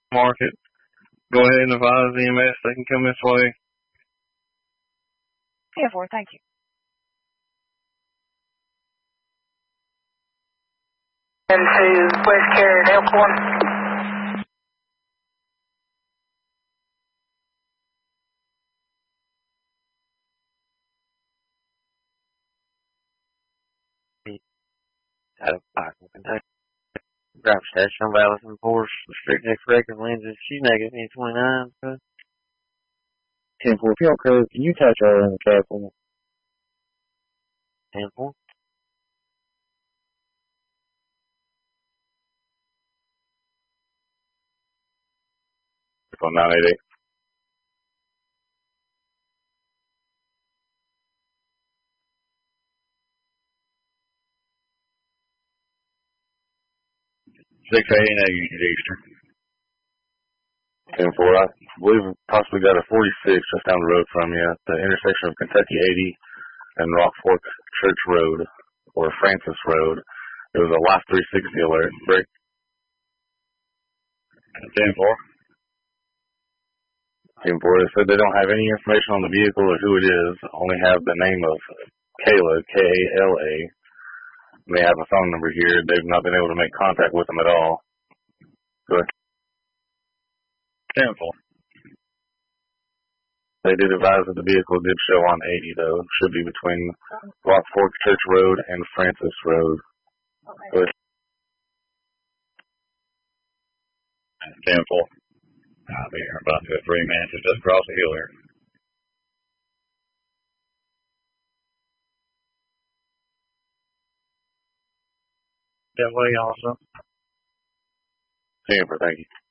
market. Go ahead and advise the EMS they can come this way. 10-4, thank you. 10-2, West Carrier, Airport. Out of Pikeville, Kentucky. Driver station, Vallis and Force, restricted record lenses. She's negative -29. 10-4, if y'all curve, can you touch her in the cab? 10-4. On 988. Eastern. 10-4, I believe we possibly got a 46 just down the road from you at the intersection of Kentucky 80 and Rock Fork Church Road, or Francis Road. It was a Life 360 alert. Break. 10-4. 10-4, they said they don't have any information on the vehicle or who it is, only have the name of Kayla, K-A-L-A. They have a phone number here. They've not been able to make contact with them at all. Go ahead. 10-4. They did advise that the vehicle did show on 80, though. Should be between Rock Fork Church Road and Francis Road. Okay. Go ahead. 10-4. I'll be here about 3 minutes. It's just across the hill here. That way also. 10-4, thank you.